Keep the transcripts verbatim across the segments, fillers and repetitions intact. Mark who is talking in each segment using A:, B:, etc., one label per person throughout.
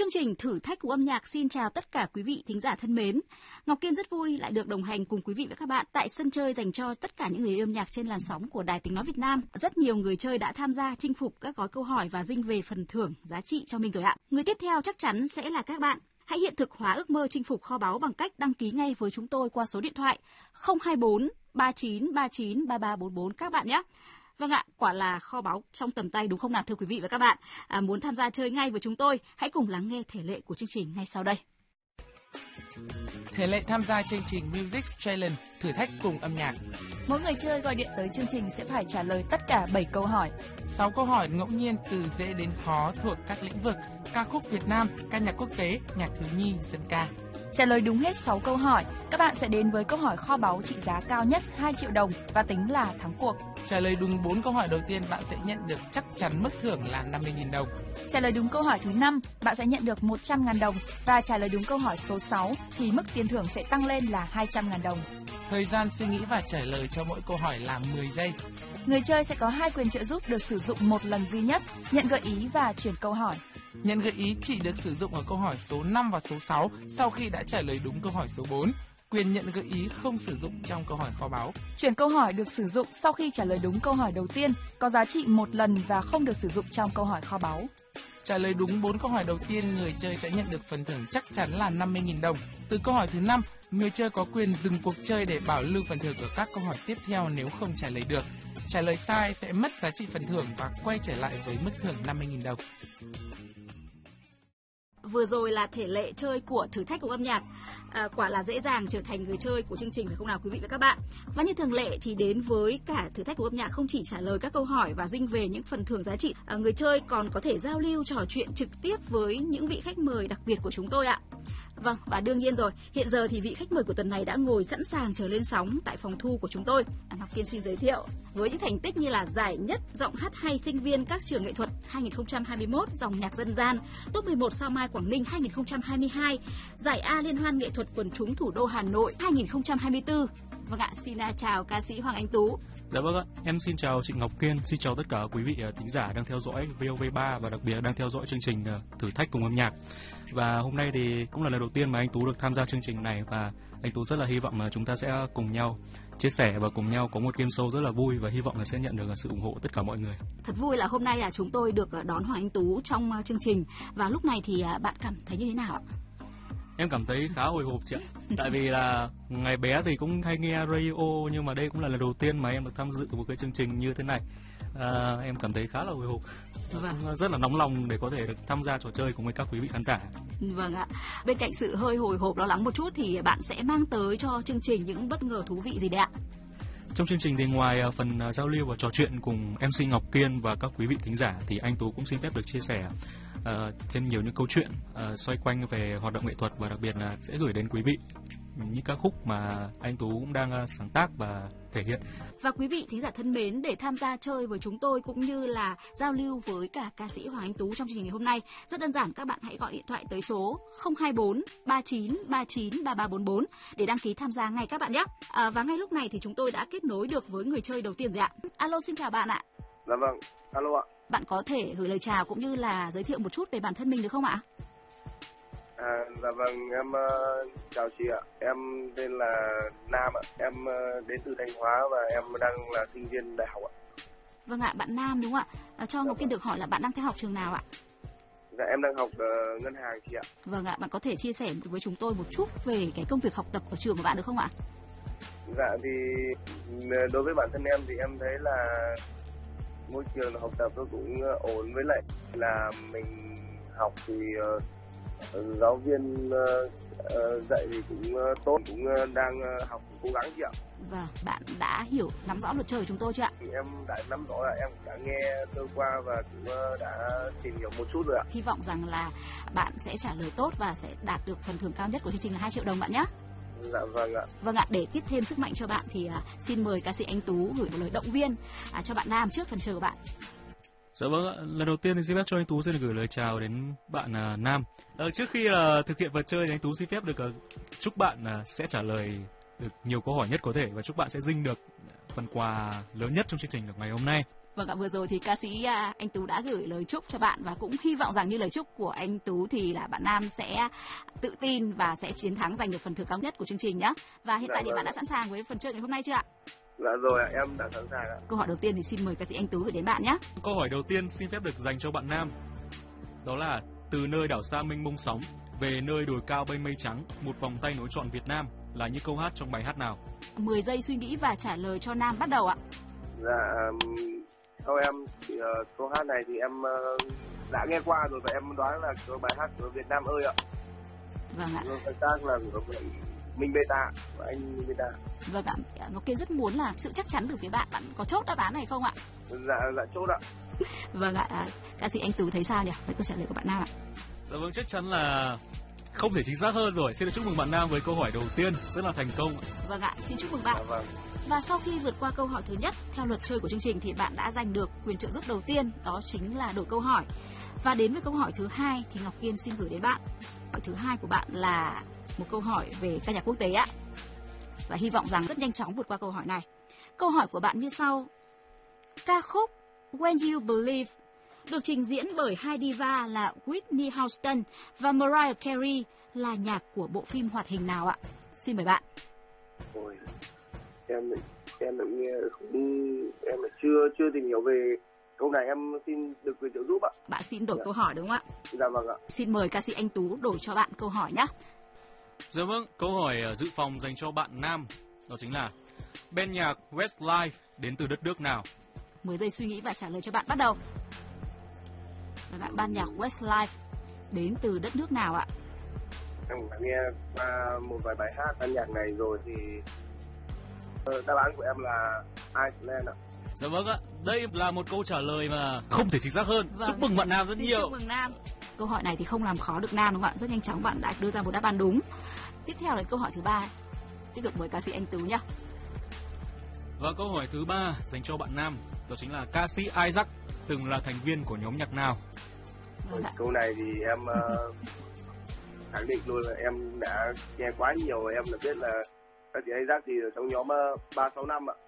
A: Chương trình Thử thách của âm nhạc xin chào tất cả quý vị thính giả thân mến. Ngọc Kiên rất vui lại được đồng hành cùng quý vị và các bạn tại sân chơi dành cho tất cả những người yêu âm nhạc trên làn sóng của Đài Tiếng nói Việt Nam. Rất nhiều người chơi đã tham gia chinh phục các gói câu hỏi và dinh về phần thưởng giá trị cho mình rồi ạ. Người tiếp theo chắc chắn sẽ là các bạn. Hãy hiện thực hóa ước mơ chinh phục kho báu bằng cách đăng ký ngay với chúng tôi qua số điện thoại không hai bốn ba chín ba chín ba ba bốn bốn các bạn nhé. Vâng ạ, quả là kho báu trong tầm tay đúng không nào thưa quý vị và các bạn? À, muốn tham gia chơi ngay với chúng tôi, hãy cùng lắng nghe thể lệ của chương trình ngay sau đây.
B: Thể lệ tham gia chương trình Music Challenge thử thách cùng âm nhạc.
C: Mỗi người chơi gọi điện tới chương trình sẽ phải trả lời tất cả bảy câu hỏi.
B: sáu câu hỏi ngẫu nhiên từ dễ đến khó thuộc các lĩnh vực ca khúc Việt Nam, ca nhạc quốc tế, nhạc thiếu nhi, dân ca.
C: Trả lời đúng hết sáu câu hỏi, các bạn sẽ đến với câu hỏi kho báu trị giá cao nhất hai triệu đồng và tính là thắng cuộc.
B: Trả lời đúng bốn câu hỏi đầu tiên, bạn sẽ nhận được chắc chắn mức thưởng là năm mươi nghìn đồng.
C: Trả lời đúng câu hỏi thứ năm, bạn sẽ nhận được một trăm nghìn đồng. Và trả lời đúng câu hỏi số sáu thì mức tiền thưởng sẽ tăng lên là hai trăm nghìn đồng.
B: Thời gian suy nghĩ và trả lời cho mỗi câu hỏi là mười giây.
C: Người chơi sẽ có hai quyền trợ giúp được sử dụng một lần duy nhất, nhận gợi ý và chuyển câu hỏi.
B: Nhận gợi ý chỉ được sử dụng ở câu hỏi số năm và số sáu sau khi đã trả lời đúng câu hỏi số bốn. Quyền nhận gợi ý không sử dụng trong câu hỏi kho báu.
C: Chuyển câu hỏi được sử dụng sau khi trả lời đúng câu hỏi đầu tiên, có giá trị một lần và không được sử dụng trong câu hỏi kho báu.
B: Trả lời đúng bốn câu hỏi đầu tiên, người chơi sẽ nhận được phần thưởng chắc chắn là năm mươi nghìn đồng. Từ câu hỏi thứ năm, người chơi có quyền dừng cuộc chơi để bảo lưu phần thưởng ở các câu hỏi tiếp theo nếu không trả lời được. Trả lời sai sẽ mất giá trị phần thưởng và quay trở lại với mức thưởng năm mươi nghìn đồng.
A: Vừa rồi là thể lệ chơi của thử thách của âm nhạc. À, quả là dễ dàng trở thành người chơi của chương trình phải không nào quý vị và các bạn? Và như thường lệ thì đến với cả thử thách của âm nhạc không chỉ trả lời các câu hỏi và dinh về những phần thưởng giá trị, à, người chơi còn có thể giao lưu trò chuyện trực tiếp với những vị khách mời đặc biệt của chúng tôi ạ. Vâng, và đương nhiên rồi, hiện giờ thì vị khách mời của tuần này đã ngồi sẵn sàng chờ lên sóng tại phòng thu của chúng tôi. À, Ngọc Kiên xin giới thiệu với những thành tích như là giải nhất giọng hát hay sinh viên các trường nghệ thuật hai không hai mốt dòng nhạc dân gian, top mười một sao Mai Quảng Ninh hai không hai hai, giải A Liên hoan nghệ thuật quần chúng thủ đô Hà Nội hai không hai tư. Vâng ạ, xin chào ca sĩ Hoàng Anh Tú.
D: Dạ vâng ạ, em xin chào chị Ngọc Kiên, xin chào tất cả quý vị thính giả đang theo dõi vê o vê ba và đặc biệt là đang theo dõi chương trình Thử thách cùng âm nhạc. Và hôm nay thì cũng là lần đầu tiên mà anh Tú được tham gia chương trình này và anh Tú rất là hy vọng là chúng ta sẽ cùng nhau chia sẻ và cùng nhau có một game show rất là vui và hy vọng là sẽ nhận được sự ủng hộ tất cả mọi người.
A: Thật vui là hôm nay là chúng tôi được đón Hoàng Anh Tú trong chương trình và lúc này thì bạn cảm thấy như thế nào ạ?
D: Em cảm thấy khá hồi hộp chị ạ. Tại vì là ngày bé thì cũng hay nghe radio nhưng mà đây cũng là lần đầu tiên mà em được tham dự một cái chương trình như thế này. À, em cảm thấy khá là hồi hộp. Vâng. Rất là nóng lòng để có thể được tham gia trò chơi cùng với các quý vị khán giả.
A: Vâng ạ. Bên cạnh sự hơi hồi hộp lo lắng một chút thì bạn sẽ mang tới cho chương trình những bất ngờ thú vị gì đấy ạ?
D: Trong chương trình thì ngoài phần giao lưu và trò chuyện cùng em xê Ngọc Kiên và các quý vị thính giả thì anh Tú cũng xin phép được chia sẻ uh, thêm nhiều những câu chuyện uh, xoay quanh về hoạt động nghệ thuật và đặc biệt là sẽ gửi đến quý vị những ca khúc mà anh Tú cũng đang uh, sáng tác và thể hiện.
A: Và quý vị thính giả thân mến, để tham gia chơi với chúng tôi cũng như là giao lưu với cả ca sĩ Hoàng Anh Tú trong chương trình ngày hôm nay, rất đơn giản, các bạn hãy gọi điện thoại tới số không hai bốn ba chín ba chín ba ba bốn bốn để đăng ký tham gia ngay các bạn nhé. À, và ngay lúc này thì chúng tôi đã kết nối được với người chơi đầu tiên rồi ạ. Alo, xin chào bạn ạ.
E: Dạ vâng, alo ạ.
A: Bạn có thể gửi lời chào cũng như là giới thiệu một chút về bản thân mình được không ạ?
E: À, dạ vâng, em uh, chào chị ạ. Em tên là Nam ạ. Em uh, đến từ Thanh Hóa và em đang là sinh viên đại học ạ.
A: Vâng ạ, bạn Nam đúng không ạ? À, cho dạ Ngọc Kiên được hỏi là bạn đang theo học trường nào ạ?
E: Dạ em đang học uh, ngân hàng chị ạ.
A: Vâng ạ, bạn có thể chia sẻ với chúng tôi một chút về cái công việc học tập ở trường của bạn được không ạ?
E: Dạ thì đối với bản thân em thì em thấy là môi trường học tập nó cũng ổn, với lại là mình học thì uh, giáo viên uh, uh, dạy thì cũng uh, tốt, cũng uh, đang uh, học cố gắng chị ạ.
A: Vâng, bạn đã hiểu, nắm rõ luật chơi của chúng tôi chưa ạ?
E: Thì em đã nắm rõ, là em đã nghe sơ qua và cũng uh, đã tìm hiểu một chút rồi ạ.
A: Hy vọng rằng là bạn sẽ trả lời tốt và sẽ đạt được phần thưởng cao nhất của chương trình là hai triệu đồng bạn nhé.
E: Dạ vâng ạ.
A: Vâng ạ, để tiếp thêm sức mạnh cho bạn thì uh, xin mời ca sĩ Anh Tú gửi một lời động viên uh, cho bạn Nam trước phần chơi của bạn.
D: Dạ vâng ạ, lần đầu tiên thì xin phép cho anh Tú xin được gửi lời chào đến bạn uh, Nam. Uh, trước khi uh, thực hiện vật chơi thì anh Tú xin phép được uh, chúc bạn uh, sẽ trả lời được nhiều câu hỏi nhất có thể và chúc bạn sẽ dinh được phần quà lớn nhất trong chương trình được ngày hôm nay.
A: Vâng ạ, vừa rồi thì ca sĩ à, anh Tú đã gửi lời chúc cho bạn và cũng hy vọng rằng như lời chúc của anh Tú thì là bạn Nam sẽ tự tin và sẽ chiến thắng, giành được phần thưởng cao nhất của chương trình nhé. Và hiện
E: Dạ,
A: tại thì
E: vâng.
A: bạn đã sẵn sàng với phần chơi ngày hôm nay chưa ạ?
E: Dạ rồi ạ, em đã sẵn sàng ạ.
A: Câu hỏi đầu tiên thì xin mời ca sĩ anh Tú gửi đến bạn nhé.
D: Câu hỏi đầu tiên xin phép được dành cho bạn Nam. Đó là từ nơi đảo xa mênh mông sóng về nơi đồi cao bay mây trắng, một vòng tay nối trọn Việt Nam là những câu hát trong bài hát nào?
A: mười giây suy nghĩ và trả lời cho Nam bắt đầu ạ.
E: Dạ, um, theo em thì uh, câu hát này thì em uh, đã nghe qua rồi và em đoán là cái bài hát của Việt Nam ơi ạ.
A: Vâng ạ.
E: Rồi sáng tác là của Minh Beta và anh Minh Beta.
A: Vâng ạ, Ngọc Kiên rất muốn là sự chắc chắn từ phía bạn. Bạn có chốt đáp án này không ạ?
E: Dạ, dạ chốt ạ.
A: Vâng ạ, à, ca sĩ anh Tú thấy sao nhỉ? Với câu trả lời của bạn Nam ạ.
D: Dạ vâng, chắc chắn là không thể chính xác hơn rồi. Xin được chúc mừng bạn Nam với câu hỏi đầu tiên rất là thành công.
A: Vâng ạ, xin chúc mừng
E: Dạ
A: bạn.
E: vâng.
A: Và sau khi vượt qua câu hỏi thứ nhất, theo luật chơi của chương trình thì bạn đã giành được quyền trợ giúp đầu tiên, đó chính là đổi câu hỏi. Và đến với câu hỏi thứ hai thì Ngọc Kiên xin gửi đến bạn. Hỏi thứ hai của bạn là một câu hỏi về ca nhạc quốc tế ạ. Và hy vọng rằng rất nhanh chóng vượt qua câu hỏi này. Câu hỏi của bạn như sau. Ca khúc When You Believe được trình diễn bởi hai diva là Whitney Houston và Mariah Carey là nhạc của bộ phim hoạt hình nào ạ? Xin mời bạn.
E: Ôi, em lại em lại nghe không, em lại chưa chưa tìm hiểu về câu này, em xin được quyền trợ giúp ạ.
A: Bạn xin đổi
E: Dạ.
A: câu hỏi đúng không ạ?
E: Dạ vâng ạ.
A: Xin mời ca sĩ anh Tú đổi cho bạn câu hỏi nhé.
D: Dạ vâng, câu hỏi dự phòng dành cho bạn Nam đó chính là band nhạc Westlife đến từ đất nước nào?
A: mười giây suy nghĩ và trả lời cho bạn bắt đầu. Và ban nhạc Westlife đến từ đất nước nào ạ?
E: Em cũng đã nghe qua một vài bài hát ban nhạc này rồi thì uh, đáp án của em là Iceland ạ.
D: Dạ vâng ạ, đây là một câu trả lời mà không thể chính xác hơn.
A: Vâng.
D: Chúc mừng bạn Nam rất
A: Xin
D: nhiều.
A: chúc mừng Nam. Câu hỏi này thì không làm khó được Nam đúng không ạ? Rất nhanh chóng bạn đã đưa ra một đáp án đúng. Tiếp theo là câu hỏi thứ ba. Tiếp tục mời ca sĩ anh Tú nhé.
D: Và câu hỏi thứ ba dành cho bạn Nam đó chính là ca sĩ Isaac từng là thành viên của nhóm nhạc nào?
A: Vâng ạ.
E: Câu này thì em uh, khẳng định luôn là em đã nghe quá nhiều, em đã biết là các chị Isaac thì ở trong nhóm uh, ba sáu năm ạ.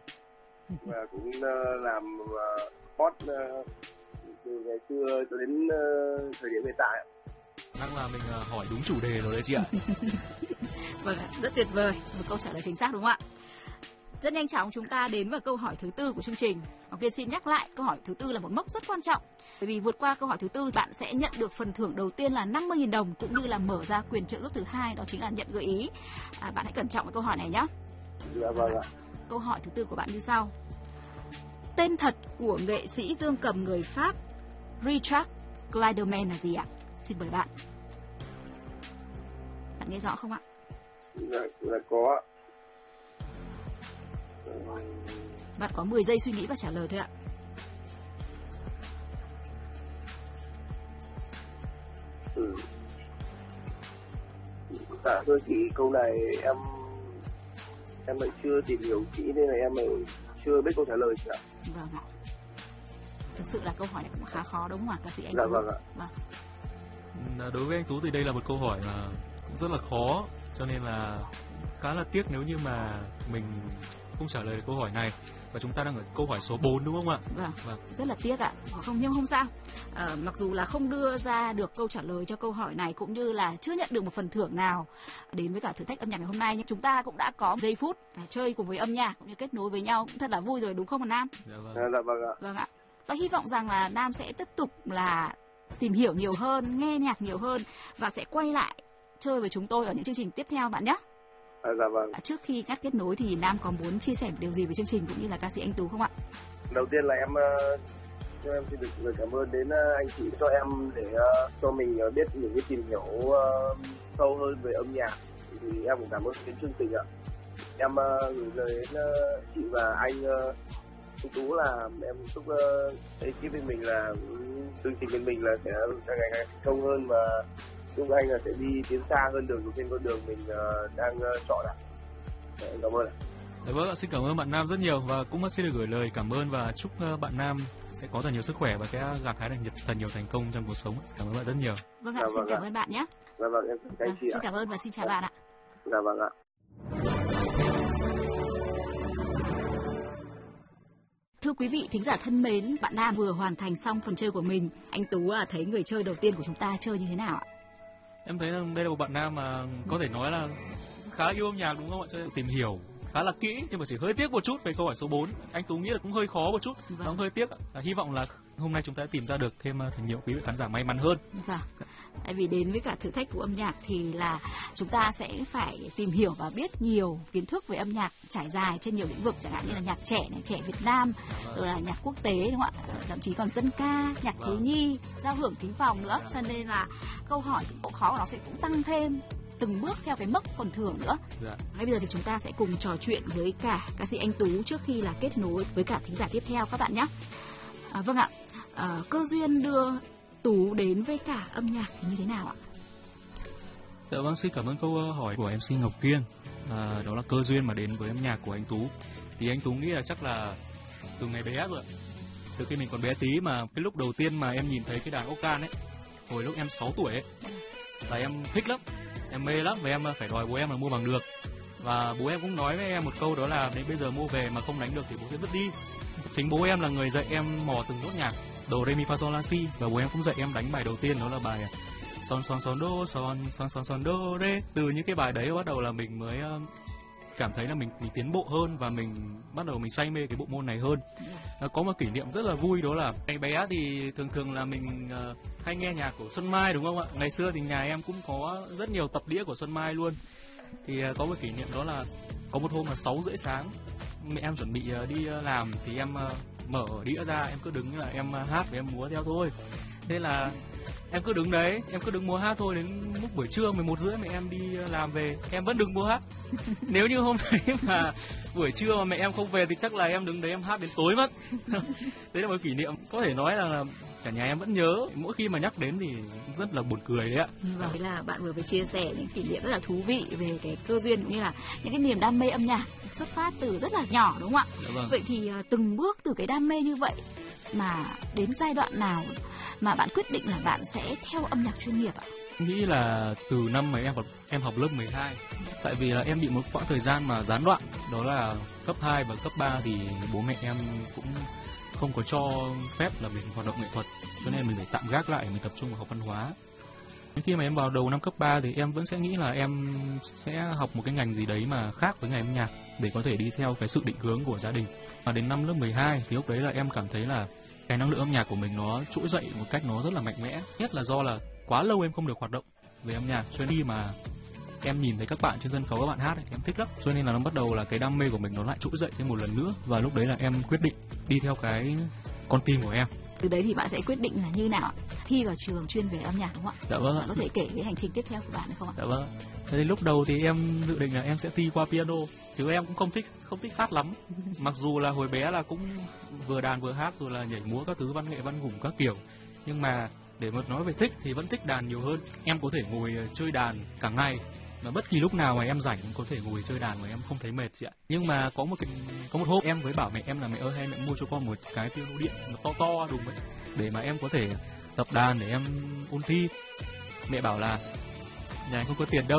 E: Và cũng uh, làm uh, hot uh, từ ngày xưa cho đến uh, thời điểm hiện tại ạ.
D: Đang là mình uh, hỏi đúng chủ đề rồi đấy chị ạ.
A: Vâng ạ, rất tuyệt vời. Một câu trả lời chính xác đúng không ạ? Rất nhanh chóng chúng ta đến vào câu hỏi thứ tư của chương trình. Ngọc Kiên xin nhắc lại, câu hỏi thứ tư là một mốc rất quan trọng. Bởi vì vượt qua câu hỏi thứ tư, bạn sẽ nhận được phần thưởng đầu tiên là năm mươi nghìn đồng cũng như là mở ra quyền trợ giúp thứ hai, đó chính là nhận gợi ý. À, bạn hãy cẩn trọng với câu hỏi này nhé.
E: Dạ vâng ạ.
A: Câu hỏi thứ tư của bạn như sau. Tên thật của nghệ sĩ dương cầm người Pháp Richard Clayderman là gì ạ? Xin mời bạn. Bạn nghe rõ không ạ?
E: Dạ, dạ có ạ.
A: Bạn có mười giây suy nghĩ và trả lời thôi ạ.
E: Ừ. Dạ thưa chị, câu này em em lại chưa tìm hiểu kỹ nên là em lại chưa biết câu trả lời chị ạ.
A: Vâng ạ. Thực sự là câu hỏi này cũng khá khó đúng không ạ, ca sĩ anh
E: Dạ
A: Tú?
E: vâng ạ.
A: Vâng.
D: Đối với anh Tú thì đây là một câu hỏi mà cũng rất là khó, cho nên là khá là tiếc nếu như mà mình không trả lời được câu hỏi này. Và chúng ta đang ở câu hỏi số bốn đúng không ạ?
A: Vâng,
D: Vâng.
A: rất là tiếc ạ. Không, nhưng không sao. À, mặc dù là không đưa ra được câu trả lời cho câu hỏi này cũng như là chưa nhận được một phần thưởng nào đến với cả thử thách âm nhạc ngày hôm nay, nhưng chúng ta cũng đã có giây phút à, chơi cùng với âm nhạc cũng như kết nối với nhau cũng thật là vui rồi đúng không Nam?
D: Dạ vâng.
E: Dạ, dạ vâng ạ.
A: Vâng ạ. Và hy vọng rằng là Nam sẽ tiếp tục là tìm hiểu nhiều hơn, nghe nhạc nhiều hơn và sẽ quay lại chơi với chúng tôi ở những chương trình tiếp theo bạn nhé.
E: À, dạ vâng.
A: À, trước khi ngắt kết nối thì Nam có muốn chia sẻ điều gì với chương trình cũng như là ca sĩ anh Tú không ạ?
E: Đầu tiên là em uh, cho em xin được lời cảm ơn đến uh, anh chị cho em để uh, cho mình uh, biết những cái tìm hiểu uh, sâu hơn về âm nhạc, thì em cũng cảm ơn đến chương trình ạ. Em uh, gửi lời đến uh, chị và anh uh, anh Tú là em chúc uh, ekip bên mình là um, chương trình bên mình là sẽ càng ngày càng thành công hơn và chúc anh là sẽ đi tiến xa hơn đường trên con đường mình uh, đang uh, chọn ạ. Em cảm ơn ạ.
D: Dạ vâng ạ, xin cảm ơn bạn Nam rất nhiều và cũng xin được gửi lời cảm ơn và chúc bạn Nam sẽ có thật nhiều sức khỏe và sẽ gặt hái được thật nhiều thành công trong cuộc sống. Cảm ơn bạn rất nhiều.
A: Vâng ạ,
E: Dạ,
A: xin
E: vâng
A: cảm
E: ạ.
A: ơn bạn nhé.
E: Dạ vâng, em cảm ơn
A: Vâng,
E: chị
A: xin
E: ạ.
A: cảm ơn và xin chào bạn ạ.
E: Dạ vâng ạ.
A: Thưa quý vị thính giả thân mến, bạn Nam vừa hoàn thành xong phần chơi của mình. Anh Tú à, thấy người chơi đầu tiên của chúng ta chơi như thế nào ạ?
D: Em thấy đây là một bạn nam mà có thể nói là khá yêu âm nhạc đúng không ạ? Chơi tìm hiểu khá là kỹ, nhưng mà chỉ hơi tiếc một chút về câu hỏi số bốn. Anh Tú nghĩ là cũng hơi khó một chút, vâng. Nó hơi tiếc. À, hy vọng là hôm nay chúng ta tìm ra được thêm thật nhiều quý vị khán giả may mắn hơn.
A: Vâng. Tại vì đến với cả thử thách của âm nhạc thì là chúng ta sẽ phải tìm hiểu và biết nhiều kiến thức về âm nhạc trải dài trên nhiều lĩnh vực, chẳng hạn như là nhạc trẻ này, trẻ Việt Nam, vâng. Rồi là nhạc quốc tế đúng không ạ? Thậm chí còn dân ca, nhạc thiếu vâng. nhi, giao hưởng thính phòng nữa. Cho nên là câu hỏi độ khó của nó sẽ cũng tăng thêm từng bước theo cái mốc phần thưởng nữa. Dạ. Ngay bây giờ thì chúng ta sẽ cùng trò chuyện với cả ca sĩ anh Tú trước khi là kết nối với cả thính giả tiếp theo các bạn nhé. À, vâng ạ, à, cơ duyên đưa Tú đến với cả âm nhạc thì như thế nào ạ?
D: Dạ vâng, xin cảm ơn câu hỏi của em xê Ngọc Kiên. À, đó là cơ duyên mà đến với âm nhạc của anh Tú. Thì anh Tú nghĩ là chắc là từ ngày bé rồi, từ khi mình còn bé tí, mà cái lúc đầu tiên mà em nhìn thấy cái đàn organ ấy, hồi lúc em sáu tuổi ấy, là em thích lắm, em mê lắm, và em phải đòi bố em là mua bằng được. Và bố em cũng nói với em một câu, đó là nếu bây giờ mua về mà không đánh được thì bố sẽ vứt đi. Chính bố em là người dạy em mò từng nốt nhạc đồ re mi fa sol la si, và bố em cũng dạy em đánh bài đầu tiên, đó là bài son son son do son son son son do re. Từ những cái bài đấy bắt đầu là mình mới cảm thấy là mình, mình tiến bộ hơn, và mình bắt đầu mình say mê cái bộ môn này hơn. À, có một kỷ niệm rất là vui, đó là ngày bé thì thường thường là mình uh, hay nghe nhạc của Xuân Mai đúng không ạ? Ngày xưa thì nhà em cũng có rất nhiều tập đĩa của Xuân Mai luôn. Thì uh, có một kỷ niệm, đó là có một hôm là sáu rưỡi sáng, mẹ em chuẩn bị uh, đi uh, làm, thì em uh, mở đĩa ra, em cứ đứng là em uh, hát và em múa theo thôi. Thế là em cứ đứng đấy, em cứ đứng múa hát thôi, đến lúc buổi trưa mười một rưỡi mẹ em đi làm về, em vẫn đứng múa hát. Nếu như hôm đấy mà buổi trưa mà mẹ em không về thì chắc là em đứng đấy em hát đến tối mất. Đấy là một kỷ niệm có thể nói là cả nhà em vẫn nhớ, mỗi khi mà nhắc đến thì rất là buồn cười đấy ạ.
A: Vậy là bạn vừa mới chia sẻ những kỷ niệm rất là thú vị về cái cơ duyên cũng như là những cái niềm đam mê âm nhạc xuất phát từ rất là nhỏ đúng không ạ? Dạ vâng. Vậy thì từng bước từ cái đam mê như vậy mà đến giai đoạn nào mà bạn quyết định là bạn sẽ theo âm nhạc chuyên nghiệp ạ?
D: Nghĩ là từ năm mà em học em học lớp mười hai, tại vì là em bị một quãng thời gian mà gián đoạn, đó là cấp hai và cấp ba thì bố mẹ em cũng không có cho phép là mình hoạt động nghệ thuật, cho nên mình phải tạm gác lại, mình tập trung vào học văn hóa. Khi mà em vào đầu năm cấp ba thì em vẫn sẽ nghĩ là em sẽ học một cái ngành gì đấy mà khác với ngành âm nhạc để có thể đi theo cái sự định hướng của gia đình. Và đến năm lớp mười hai thì lúc đấy là em cảm thấy là cái năng lượng âm nhạc của mình nó trỗi dậy một cách nó rất là mạnh mẽ. Nhất là do là quá lâu em không được hoạt động về âm nhạc, cho nên mà em nhìn thấy các bạn trên sân khấu, các bạn hát ấy, em thích lắm, cho nên là nó bắt đầu là cái đam mê của mình nó lại trỗi dậy thêm một lần nữa, và lúc đấy là em quyết định đi theo cái con tim của em.
A: Từ đấy thì bạn sẽ quyết định là như nào? Thi vào trường chuyên về âm nhạc đúng không ạ?
D: Dạ vâng.
A: Bạn có thể kể cái hành trình tiếp theo của bạn được không ạ?
D: Dạ vâng. Thế thì lúc đầu thì em dự định là em sẽ thi qua piano, chứ em cũng không thích không thích hát lắm. Mặc dù là hồi bé là cũng vừa đàn vừa hát, rồi là nhảy múa các thứ, văn nghệ văn gủng các kiểu, nhưng mà để mà nói về thích thì vẫn thích đàn nhiều hơn. Em có thể ngồi chơi đàn cả ngày, mà bất kỳ lúc nào mà em rảnh có thể ngồi chơi đàn mà em không thấy mệt chị ạ. Nhưng mà có một cái có một hôm em với bảo mẹ em là mẹ ơi, hay mẹ mua cho con một cái piano điện mà to to đùng ấy, để mà em có thể tập đàn để em ôn thi. Mẹ bảo là nhà anh không có tiền đâu,